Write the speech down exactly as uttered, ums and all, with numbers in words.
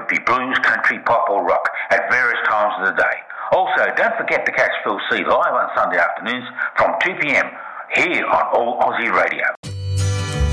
be blues, country, pop or rock at various times of the day. Also, don't forget to catch Phil C live on Sunday afternoons from two p m here on All Aussie Radio.